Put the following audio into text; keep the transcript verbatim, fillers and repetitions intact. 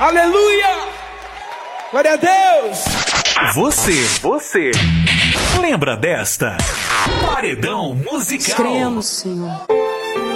Aleluia! Glória a Deus! Você, você, lembra desta? Paredão musical. Cremos, Senhor.